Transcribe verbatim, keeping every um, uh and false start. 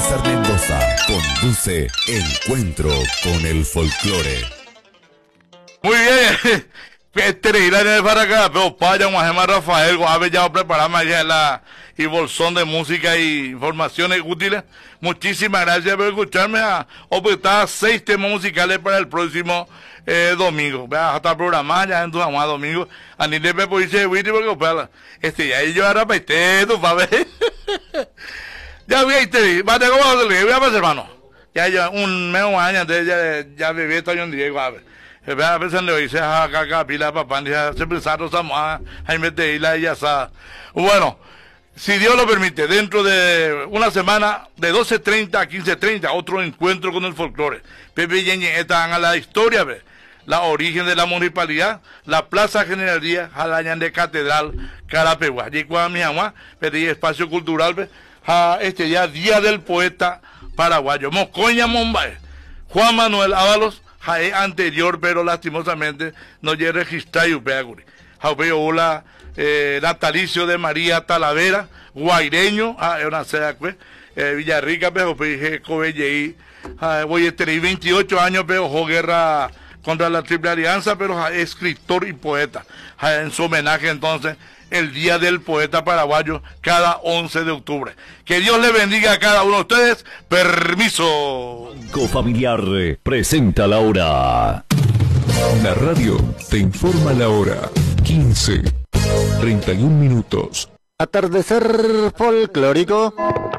César Mendoza conduce Encuentro con el Folclore. Muy bien. Este de para acá, pero Paya, Guajema Rafael, Guave ya preparamos ya la y bolsón de música y informaciones útiles. Muchísimas gracias por escucharme a optar seis temas musicales para el próximo eh, domingo. Vea, hasta programar ya en tu mamá domingo. A ni le puedo decir porque opera. Este ya yo ahora peste, tú sabes. Ya vi este, va a tener como voy a pasar hermano. Ya ya un mes un año antes ya ya viví esto yo un día igual. A veces le dice a caca pila papá, siempre saros a Jaime de Isla y ya está. Bueno, si Dios lo permite, dentro de una semana, de doce treinta a quince treinta, otro encuentro con el folclore. Pepe Yeñe, están a la historia, ve, la origen de la municipalidad, la plaza generalía, Jalañan de Catedral, Carapegua. Y cuando mi mamá pedí espacio cultural, ve, a este ya Día del Poeta Paraguayo. Moscoña Mombae, Juan Manuel Ábalos, jae anterior, pero lastimosamente no llega registrado y upeaguri. Jaupeo hola, eh, natalicio de María Talavera, guaireño, ah, es una seda, pues, eh, Villarrica, pero dije, Cobelleí, voy a tener veintiocho años, pero ojo guerra contra la Triple Alianza, pero ja, escritor y poeta. Ja, en su homenaje, entonces, el Día del Poeta Paraguayo, cada once de octubre. Que Dios le bendiga a cada uno de ustedes. Permiso. Cofamiliar presenta la hora. La radio te informa la hora. quince, treinta y un minutos. Atardecer folclórico.